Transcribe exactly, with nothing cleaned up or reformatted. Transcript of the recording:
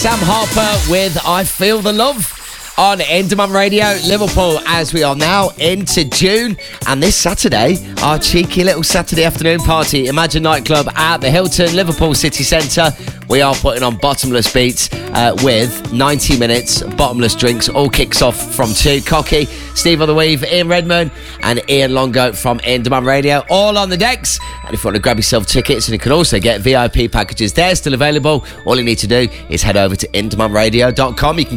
Sam Harper with I Feel the Love on Endemol Radio. Liverpool, as we are now into June, and this Saturday, our cheeky little Saturday afternoon party, Imagine Nightclub at the Hilton, Liverpool City Centre. We are putting on bottomless beats uh, with ninety minutes, bottomless drinks. All kicks off from two. Cocky, Steve on the Weave, Ian Redmond, and Ian Longo from Endemol Radio, all on the decks. And if you want to grab yourself tickets, and you can also get V I P packages, they're still available. All you need to do is head over to endemol radio dot com. You can